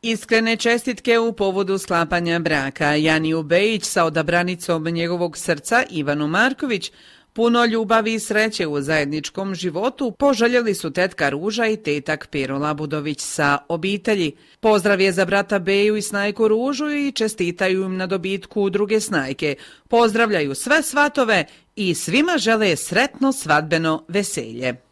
Iskrene čestitke u povodu sklapanja braka. Janiju Bejić sa odabranicom njegovog srca Ivanu Marković puno ljubavi i sreće u zajedničkom životu poželjeli su tetka Ruža i tetak Pero Labudović sa obitelji. Pozdrav je za brata Beju i snajku Ružu i čestitaju im na dobitku druge snajke. Pozdravljaju sve svatove i svima žele sretno svadbeno veselje.